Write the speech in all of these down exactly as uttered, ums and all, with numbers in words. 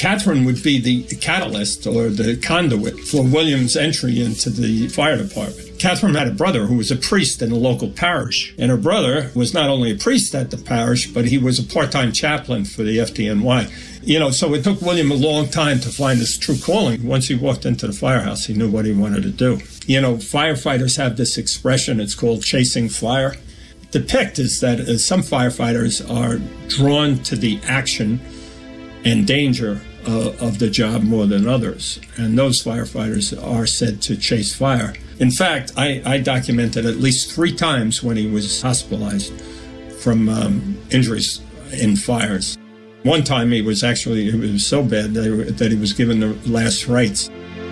Catherine would be the catalyst or the conduit for William's entry into the fire department. Catherine had a brother who was a priest in a local parish, and her brother was not only a priest at the parish, but he was a part-time chaplain for the F D N Y. You know, so it took William a long time to find his true calling. Once he walked into the firehouse, he knew what he wanted to do. You know, firefighters have this expression, it's called chasing fire. The pict is that uh, some firefighters are drawn to the action and danger uh, of the job more than others, and those firefighters are said to chase fire. In fact, I, I documented at least three times when he was hospitalized from um, injuries in fires. One time he was actually, it was so bad that, that he was given the last rites.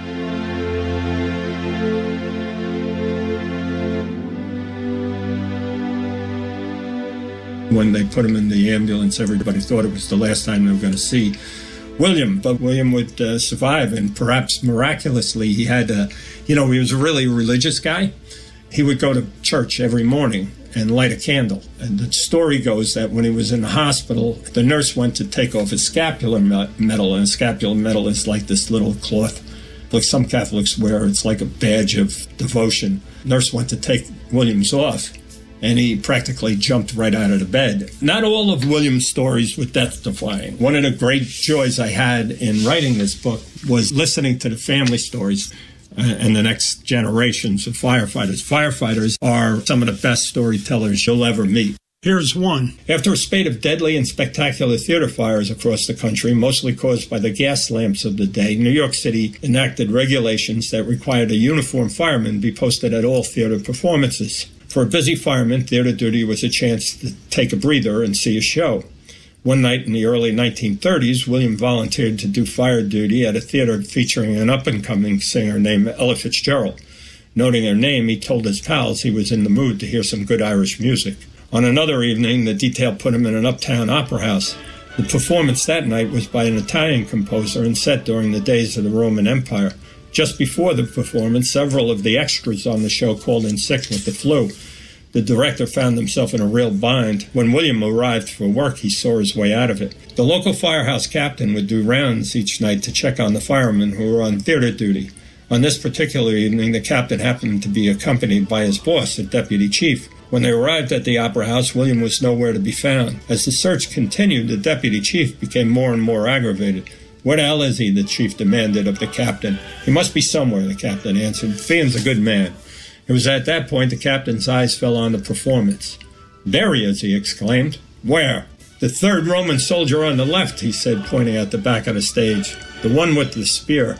When they put him in the ambulance, everybody thought it was the last time they were going to see William, but William would uh, survive, and perhaps miraculously he had a, you know, he was a really religious guy. He would go to church every morning and light a candle. And the story goes that when he was in the hospital, the nurse went to take off his scapular medal, and a scapular medal is like this little cloth, like some Catholics wear. It's like a badge of devotion. Nurse went to take William's off, and he practically jumped right out of the bed. Not all of William's stories were death-defying. One of the great joys I had in writing this book was listening to the family stories and the next generations of firefighters. Firefighters are some of the best storytellers you'll ever meet. Here's one. After a spate of deadly and spectacular theater fires across the country, mostly caused by the gas lamps of the day, New York City enacted regulations that required a uniformed fireman be posted at all theater performances. For a busy fireman, theater duty was a chance to take a breather and see a show. One night in the early nineteen thirties, William volunteered to do fire duty at a theater featuring an up-and-coming singer named Ella Fitzgerald. Noting her name, he told his pals he was in the mood to hear some good Irish music. On another evening, the detail put him in an uptown opera house. The performance that night was by an Italian composer and set during the days of the Roman Empire. Just before the performance, several of the extras on the show called in sick with the flu. The director found himself in a real bind. When William arrived for work, he saw his way out of it. The local firehouse captain would do rounds each night to check on the firemen who were on theater duty. On this particular evening, the captain happened to be accompanied by his boss, the deputy chief. When they arrived at the opera house, William was nowhere to be found. As the search continued, the deputy chief became more and more aggravated. "Where the hell is he?" the chief demanded of the captain. "He must be somewhere," the captain answered. "Fionn's a good man." It was at that point the captain's eyes fell on the performance. "There he is," he exclaimed. "Where?" "The third Roman soldier on the left," he said, pointing at the back of the stage. "The one with the spear."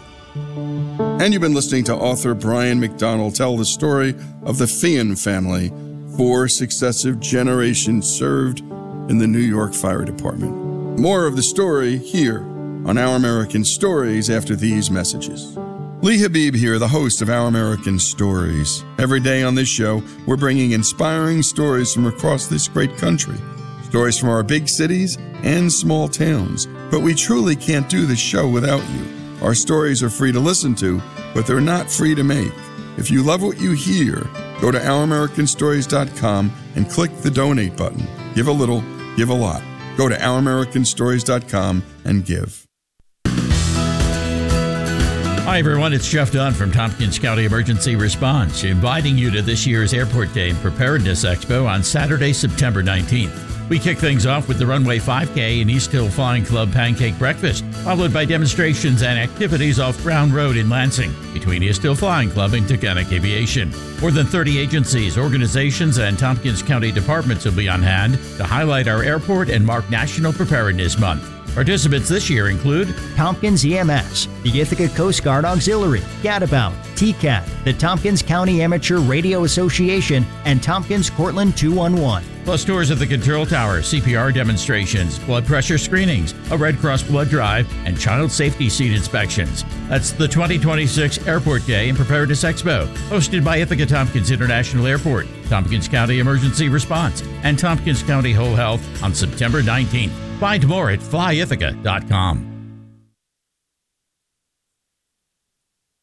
And you've been listening to author Brian McDonald tell the story of the Fionn family. Four successive generations served in the New York Fire Department. More of the story here on Our American Stories after these messages. Lee Habib here, the host of Our American Stories. Every day on this show, we're bringing inspiring stories from across this great country. Stories from our big cities and small towns. But we truly can't do this show without you. Our stories are free to listen to, but they're not free to make. If you love what you hear, go to our american stories dot com and click the donate button. Give a little, give a lot. Go to our american stories dot com and give. Hi, everyone. It's Jeff Dunn from Tompkins County Emergency Response, inviting you to this year's Airport Day and Preparedness Expo on Saturday, September nineteenth. We kick things off with the Runway five K and East Hill Flying Club Pancake Breakfast, followed by demonstrations and activities off Brown Road in Lansing between East Hill Flying Club and Taconic Aviation. More than thirty agencies, organizations, and Tompkins County departments will be on hand to highlight our airport and mark National Preparedness Month. Participants this year include Tompkins E M S, the Ithaca Coast Guard Auxiliary, Gadabout, T C A T, the Tompkins County Amateur Radio Association, and Tompkins Cortland two one one. Plus tours of the control tower, C P R demonstrations, blood pressure screenings, a Red Cross blood drive, and child safety seat inspections. That's the twenty twenty-six Airport Day and Preparedness Expo, hosted by Ithaca Tompkins International Airport, Tompkins County Emergency Response, and Tompkins County Whole Health on September nineteenth. Find more at fly ithaca dot com.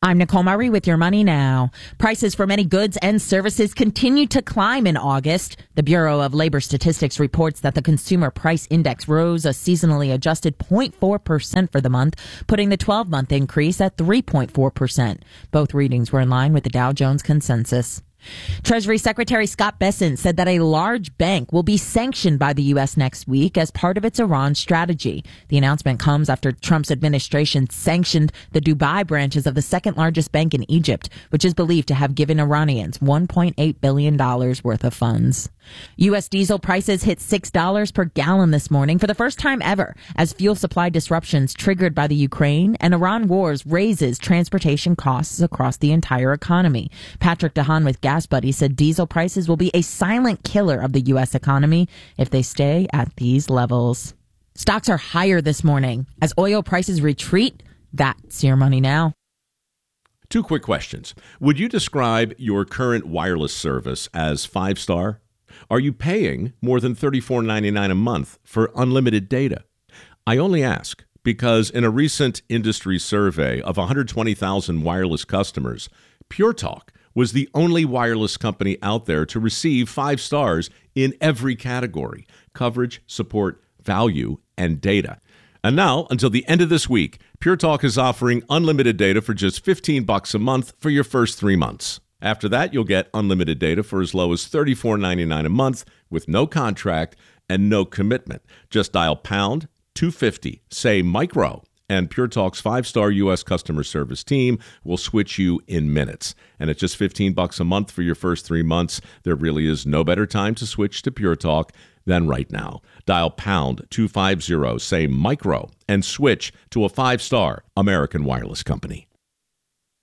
I'm Nicole Murray with your Money Now. Prices for many goods and services continue to climb in August. The Bureau of Labor Statistics reports that the Consumer Price Index rose a seasonally adjusted zero point four percent for the month, putting the twelve-month increase at three point four percent. Both readings were in line with the Dow Jones Consensus. Treasury Secretary Scott Bessent said that a large bank will be sanctioned by the U S next week as part of its Iran strategy. The announcement comes after Trump's administration sanctioned the Dubai branches of the second largest bank in Egypt, which is believed to have given Iranians one point eight billion dollars worth of funds. U S diesel prices hit six dollars per gallon this morning for the first time ever as fuel supply disruptions triggered by the Ukraine and Iran wars raises transportation costs across the entire economy. Patrick DeHaan with Gas Buddy said diesel prices will be a silent killer of the U S economy if they stay at these levels. Stocks are higher this morning as oil prices retreat. That's your Money Now. Two quick questions. Would you describe your current wireless service as five-star? Are you paying more than thirty-four ninety-nine a month for unlimited data? I only ask because in a recent industry survey of one hundred twenty thousand wireless customers, Pure Talk was the only wireless company out there to receive five stars in every category: coverage, support, value, and data. And now, until the end of this week, Pure Talk is offering unlimited data for just fifteen bucks a month for your first three months. After that, you'll get unlimited data for as low as thirty-four ninety-nine a month with no contract and no commitment. Just dial pound two fifty, say micro, and Pure Talk's five-star U S customer service team will switch you in minutes. And at just fifteen bucks a month for your first three months, there really is no better time to switch to Pure Talk than right now. Dial pound two fifty, say micro, and switch to a five-star American wireless company.